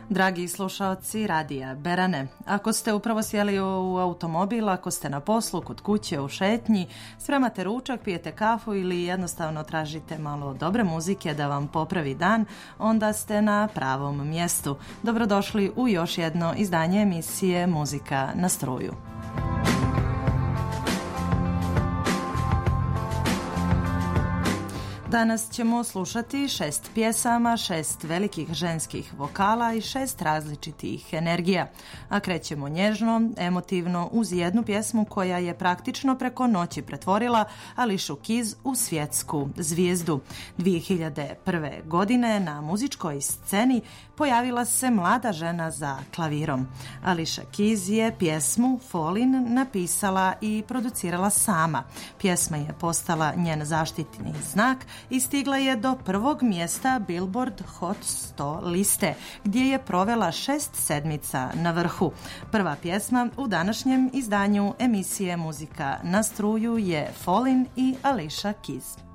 Dragi slušaoci radija Berane, ako ste upravo sjeli u automobil, ako ste na poslu, kod kuće, u šetnji, spremate ručak, pijete kafu ili jednostavno tražite malo dobre muzike da vam popravi dan, onda ste na pravom mjestu. Dobrodošli u još jedno izdanje emisije Muzika na struju. Danas ćemo slušati 6 pjesama, 6 velikih ženskih vokala i 6 različitih energija. A krećemo nježno, emotivno uz jednu pjesmu koja je praktično preko noći pretvorila Ališu Keys u svjetsku zvijezdu. 2001. godine na muzičkoj sceni pojavila se mlada žena za klavirom. Ališa Keys je pjesmu Fallin' napisala i producirala sama. Pjesma je postala njen zaštitni znak i stigla je do prvog mjesta Billboard Hot 100 liste, gdje je provela 6 sedmica na vrhu. Prva pjesma u današnjem izdanju emisije Muzika na struju je Fallin' i Ališa Keys.